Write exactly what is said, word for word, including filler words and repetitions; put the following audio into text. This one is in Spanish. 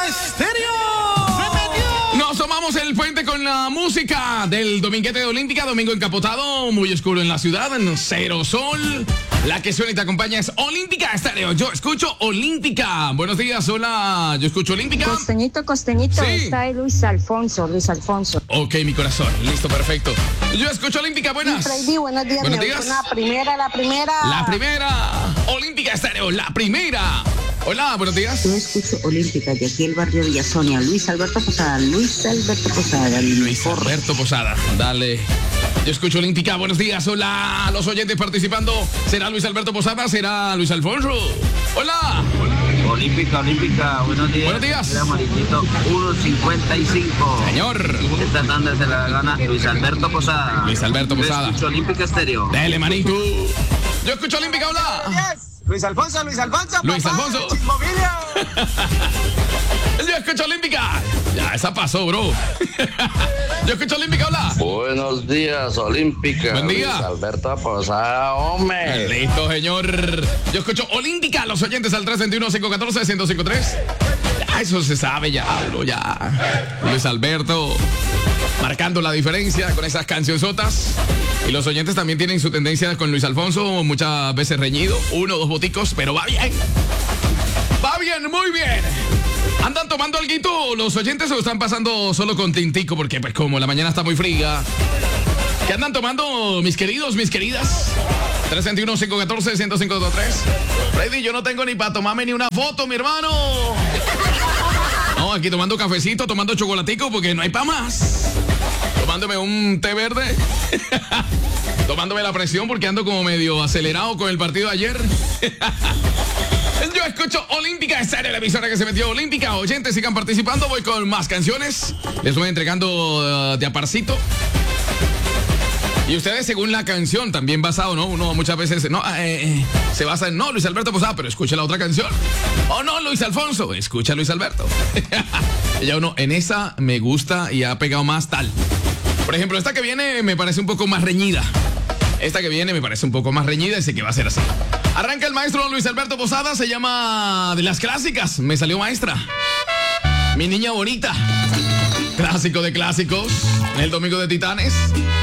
Nos tomamos el puente con la música del Dominguete de Olímpica, domingo encapotado, muy oscuro en la ciudad, en cero sol. La que suena y te acompaña es Olímpica Estéreo. Yo escucho Olímpica. Buenos días, hola, yo escucho Olímpica. Costeñito, costeñito, Sí. está ahí Luis Alfonso, Luis Alfonso. Ok, mi corazón, listo, perfecto. Yo escucho Olímpica, buenas. Freddy, buenos días. Buenos mi días. amor. La primera, la primera. La primera, Olímpica Estéreo, la primera. Hola, buenos días. Yo escucho Olímpica de aquí el barrio Villa Sonia. Luis Alberto Posada, Luis Alberto Posada. el Luis mejor. Alberto Posada, dale. Yo escucho Olímpica, buenos días. Hola, los oyentes participando. ¿Será Luis Alberto Posada? ¿Será Luis Alfonso? Hola. Olímpica, Olímpica, buenos días. Buenos días. Mira, Maritito, uno cincuenta y cinco. Señor. Está dando desde la gana Luis Alberto Posada. Luis Alberto Yo Posada. escucho Olímpica Estéreo. Dele, manito. Yo escucho Olímpica, hola. Luis Alfonso, Luis Alfonso. Luis papá, Alfonso. Chismovilio. Yo escucho Olímpica. Ya, esa pasó, bro. Yo escucho Olímpica, hola. Buenos días, Olímpica. Buen día. Luis Alberto Posada, hombre. Listo, señor. Yo escucho Olímpica, los oyentes al tres veintiuno, cinco catorce, ciento cincuenta y tres. Ya, eso se sabe, ya, bro, ya. Luis Alberto marcando la diferencia con esas cancionzotas. Y los oyentes también tienen su tendencia con Luis Alfonso, muchas veces reñido, uno o dos boticos, pero va bien. Va bien, muy bien. ¿Andan tomando alguito los oyentes o están pasando solo con tintico? Porque pues como la mañana está muy fría. ¿Qué andan tomando mis queridos, mis queridas? tres veintiuno, cinco catorce, ciento cincuenta y tres. Freddy, yo no tengo ni para tomarme ni una foto, mi hermano. No, aquí tomando cafecito, tomando chocolatico porque no hay para más. Tomándome un té verde. Tomándome la presión porque ando como medio acelerado con el partido de ayer. Yo escucho Olímpica, esa era la emisora que se metió Olímpica. Oyentes, sigan participando, voy con más canciones. Les voy entregando uh, de a parcito. Y ustedes según la canción, también basado, ¿no? Uno muchas veces no eh, eh, se basa en, no, Luis Alberto Posada, pero escucha la otra canción. Oh, no, Luis Alfonso, escucha Luis Alberto. Ya uno, en esa me gusta y ha pegado más tal. Por ejemplo, esta que viene me parece un poco más reñida. Esta que viene me parece un poco más reñida y sé que va a ser así. Arranca el maestro Luis Alberto Posada, se llama de las clásicas. Me salió maestra. Mi niña bonita. Clásico de clásicos. El domingo de Titanes.